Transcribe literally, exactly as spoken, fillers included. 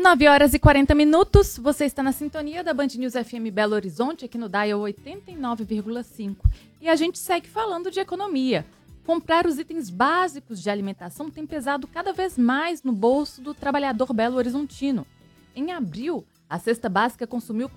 nove horas e quarenta minutos, você está na sintonia da Band News F M Belo Horizonte, aqui no Dial oitenta e nove vírgula cinco. E a gente segue falando de economia. Comprar os itens básicos de alimentação tem pesado cada vez mais no bolso do trabalhador belo-horizontino. Em abril, a cesta básica consumiu